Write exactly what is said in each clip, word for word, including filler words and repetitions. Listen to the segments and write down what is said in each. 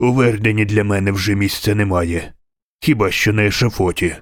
У Вердені для мене вже місця немає. Хіба що на ешафоті.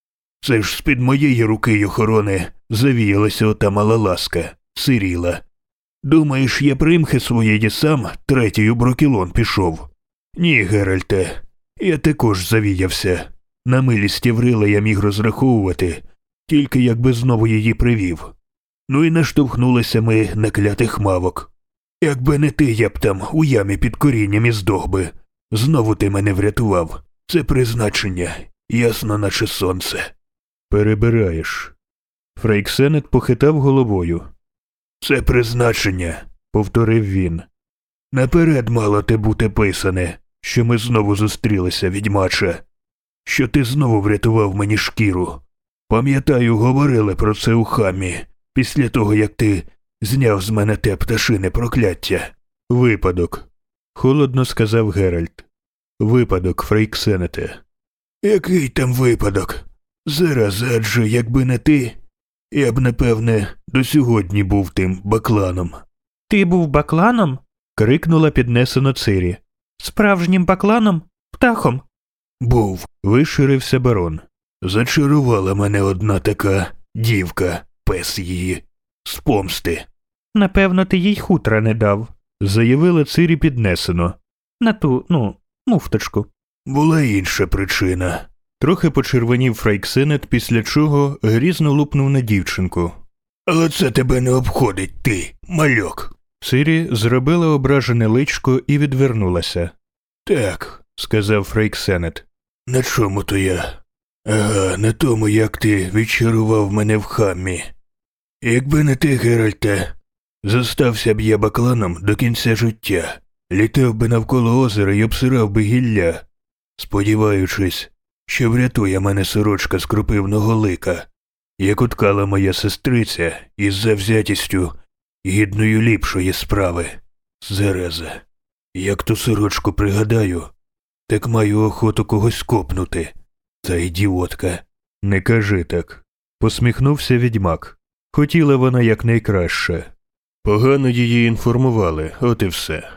Це ж з-під моєї руки й охорони завіялася ота мала ласка, Сиріла. Думаєш, я примхи своєї сам третій у Брокілон пішов? Ні, Геральте, я також завіявся. На милість Єврила я міг розраховувати, тільки якби знову її привів. Ну і наштовхнулися ми на клятих мавок. Якби не ти, я б там у ямі під корінням і здох би. Знову ти мене врятував. Це призначення, ясно, наче сонце. Перебираєш. Фрейксенет похитав головою. Це призначення, повторив він. Наперед мало те бути писане, що ми знову зустрілися, відьмаче. Що ти знову врятував мені шкіру. Пам'ятаю, говорили про це у хамі, після того, як ти зняв з мене те пташине прокляття. Випадок, холодно сказав Геральт. Випадок, Фрейксенете. Який там випадок? Зараз, адже якби не ти, я б, напевне, до сьогодні був тим бакланом. Ти був бакланом? Крикнула піднесено Цирі. Справжнім бакланом? Птахом? Був, виширився барон. Зачарувала мене одна така дівка, пес її, з помсти. Напевно, ти їй хутра не дав, заявила Цирі піднесено. На ту, ну, муфточку. Була інша причина. Трохи почервонів Фрейксенет, після чого грізно лупнув на дівчинку. Але це тебе не обходить, ти, мальок. Цирі зробила ображене личко і відвернулася. Так, сказав Фрейксенет. На чому то я? Ага, на тому, як ти відчарував мене в хамі. Якби не ти, Геральте, зостався б я бакланом до кінця життя, літав би навколо озера й обсирав би гілля, сподіваючись, що врятує мене сорочка з кропивного лика, як уткала моя сестриця із завзятістю гідною ліпшої справи. Зараза, як ту сорочку пригадаю, так маю охоту когось копнути. Та ідіотка. Не кажи так. Посміхнувся відьмак. Хотіла вона якнайкраще. Погано її інформували, от і все.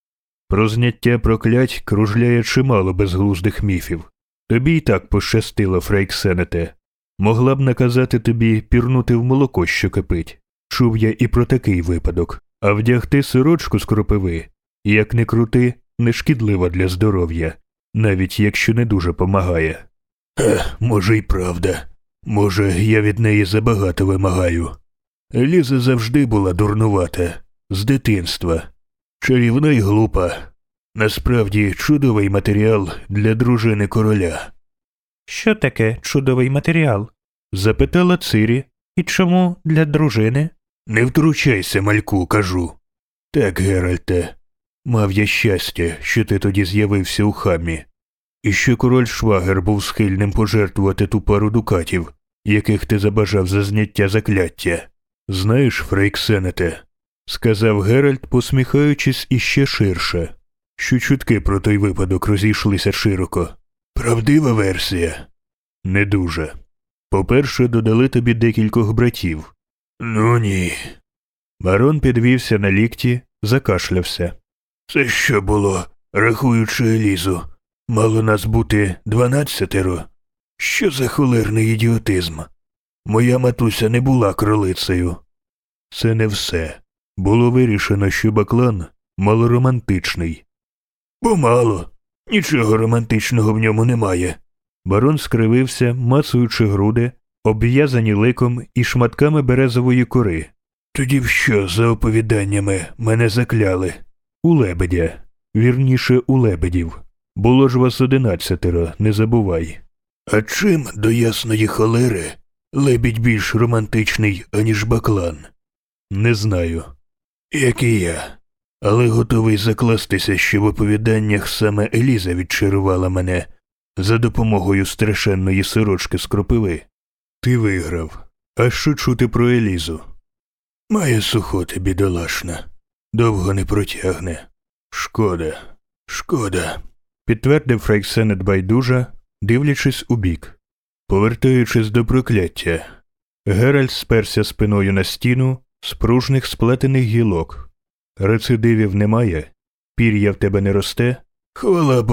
Про зняття проклять кружляє чимало безглуздих міфів. Тобі й так пощастило, Фрейксенете. Могла б наказати тобі пірнути в молоко, що кипить. Чув я і про такий випадок. А вдягти сорочку з кропиви, як не крути, не шкідлива для здоров'я, навіть якщо не дуже помагає. Ех, може й правда. Може, я від неї забагато вимагаю. Ліза завжди була дурнувата, з дитинства. Чарівна й глупа. Насправді, чудовий матеріал для дружини короля. Що таке чудовий матеріал? Запитала Цирі. І чому для дружини? Не втручайся, мальку, кажу. Так, Геральте, мав я щастя, що ти тоді з'явився у хамі. І що король Швагер був схильним пожертвувати ту пару дукатів, яких ти забажав за зняття закляття. Знаєш, Фрейксенете, сказав Геральт, посміхаючись іще ширше, що чутки про той випадок розійшлися широко. Правдива версія? Не дуже. По-перше, додали тобі декількох братів. Ну ні. Барон підвівся на лікті, закашлявся. Це що було, рахуючи Елізу? Мало нас бути дванадцятеро? Що за холерний ідіотизм? Моя матуся не була кролицею. Це не все. Було вирішено, що баклан малоромантичний. Бо мало. Нічого романтичного в ньому немає. Барон скривився, мацуючи груди, обв'язані ликом і шматками березової кори. Тоді в що, за оповіданнями, мене закляли? У лебедя. Вірніше, у лебедів. Було ж вас одинадцятеро, не забувай. А чим, до ясної холери, лебідь більш романтичний, аніж баклан? Не знаю. Як і я. Але готовий закластися, що в оповіданнях саме Еліза відчарувала мене за допомогою страшенної сорочки з кропиви. Ти виграв. А що чути про Елізу? Має сухоти, бідолашна. Довго не протягне. Шкода, шкода, підтвердив Фрейксенет байдужа, дивлячись убік. Повертаючись до прокляття, Геральт сперся спиною на стіну з пружних сплетених гілок. Рецидивів немає? Пір'я в тебе не росте? Хвала